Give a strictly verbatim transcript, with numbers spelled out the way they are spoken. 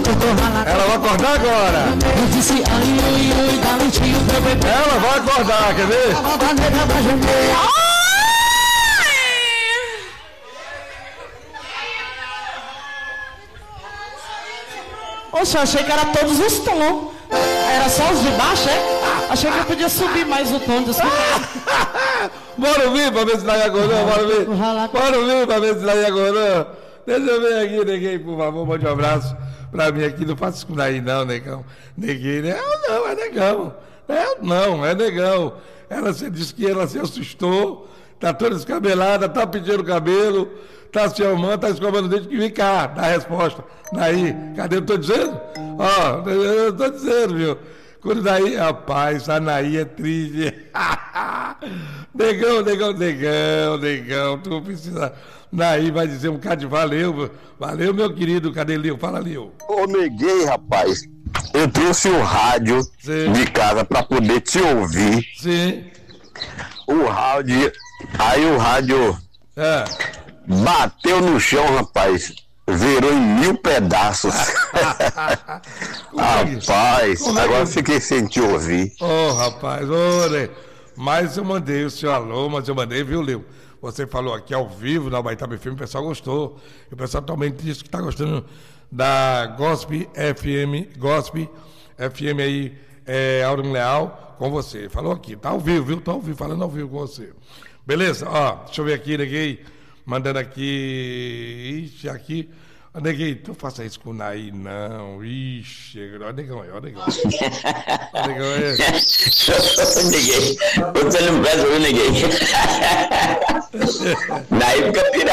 Ela vai acordar agora. Eu disse ai, ai, ai, dá leitinho pro bebê. Ela vai acordar, quer ver? Oxe, eu achei que era todos os tons. Era só os de baixo, é? Achei que eu podia subir mais o tom. Bora ouvir pra ver se daí acordou, bora ouvir. Bora ouvir pra ver se daí acordou. Deixa eu ver aqui, neguinho, por favor, mande um abraço pra mim aqui. Não faça isso daí não, negão. Neguinho, né? Não, é negão. É, não, é negão. Ela se disse que ela se assustou, tá toda descabelada, tá pedindo cabelo, tá se arrumando, tá escovando o dente, que vem cá, dá a resposta. Daí, cadê? Eu tô dizendo? Ó, eu tô dizendo, viu? Quando daí, rapaz, a Naí é triste. Negão, negão, negão, negão, tu precisa... Naí vai dizer um bocado de valeu, valeu, meu querido, cadê Lio? Fala, Lio. Ô, neguei, rapaz, eu trouxe o rádio Sim. de casa pra poder te ouvir. Sim. O rádio, aí o rádio é. bateu no chão, rapaz. Virou em mil pedaços. Rapaz, Como agora é que... fiquei sem te ouvir. Ô, oh, rapaz, ô, né? Mas eu mandei o seu alô, mas eu mandei, viu, Leo? Você falou aqui ao vivo na Baitaba F M, o pessoal gostou. O pessoal também disse que está gostando da Gospel F M, Gospel F M aí, é, Aurim Leal, com você. Falou aqui, tá ao vivo, viu? Tô ao vivo, falando ao vivo com você. Beleza? Ó, deixa eu ver aqui, neguei. Mandando aqui. Ixi, aqui. Ó, neguei, não faça isso com o Naí, não. Ixi, ó, negão aí, ó, negão. Ó, negão aí. Neguei. Você não peça, eu neguei. Naí fica pirado.